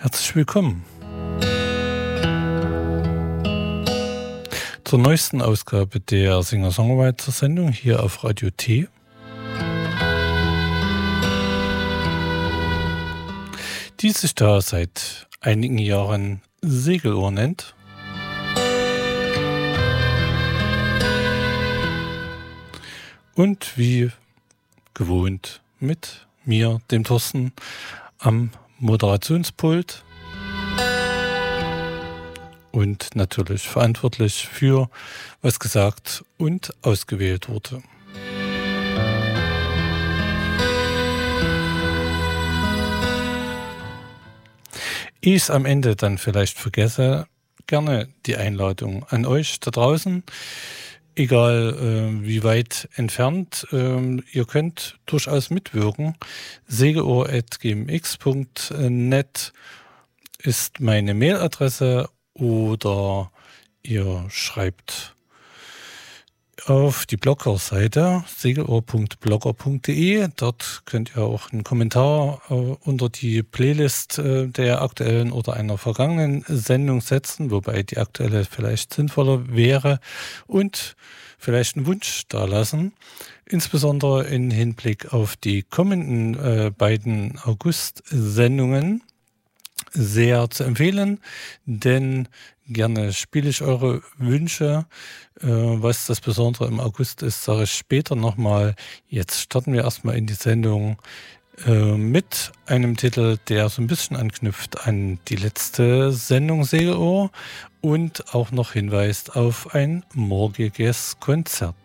Herzlich willkommen zur neuesten Ausgabe der Singer-Songwriter-Sendung hier auf Radio T. Die sich da seit einigen Jahren Segelohr nennt. Und wie gewohnt mit mir, dem Thorsten, am Moderationspult und natürlich verantwortlich für, was gesagt und ausgewählt wurde. Ehe ich es am Ende dann vielleicht vergesse, gerne die Einladung an euch da draußen. Egal wie weit entfernt, ihr könnt durchaus mitwirken. segeohr@gmx.net ist meine Mailadresse oder ihr schreibt auf die Blogger-Seite segeohr.blogger.de. Dort könnt ihr auch einen Kommentar unter die Playlist der aktuellen oder einer vergangenen Sendung setzen, wobei die aktuelle vielleicht sinnvoller wäre, und vielleicht einen Wunsch dalassen, insbesondere im Hinblick auf die kommenden beiden August-Sendungen. Sehr zu empfehlen, denn gerne spiele ich eure Wünsche. Was das Besondere im August ist, sage ich später nochmal. Jetzt starten wir erstmal in die Sendung mit einem Titel, der so ein bisschen anknüpft an die letzte Sendung Segelohr und auch noch hinweist auf ein morgiges Konzert.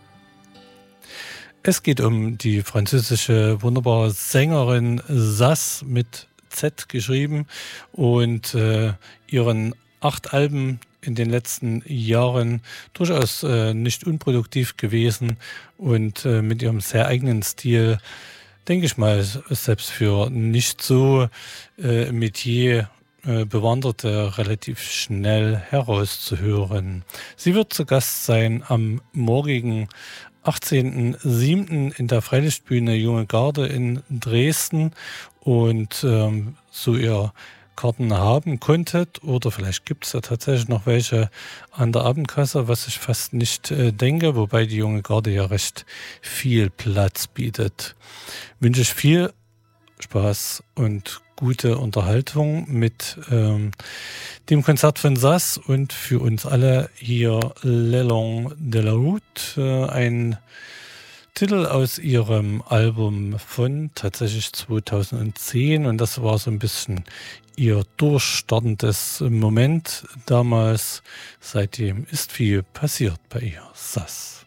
Es geht um die französische wunderbare Sängerin Sass mit Z geschrieben und ihren 8 Alben in den letzten Jahren durchaus nicht unproduktiv gewesen und mit ihrem sehr eigenen Stil, denke ich mal, selbst für nicht so Metier Bewanderte relativ schnell herauszuhören. Sie wird zu Gast sein am morgigen 18.07. in der Freilichtbühne Junge Garde in Dresden. Und so ihr Karten haben konntet, oder vielleicht gibt es ja tatsächlich noch welche an der Abendkasse, was ich fast nicht denke, wobei die Junge Garde ja recht viel Platz bietet. Wünsche ich viel Spaß und gute Unterhaltung mit dem Konzert von Sass und für uns alle hier Le Long de la Route, ein Titel aus ihrem Album von tatsächlich 2010, und das war so ein bisschen ihr durchstartendes Moment damals. Seitdem ist viel passiert bei ihr, Sass.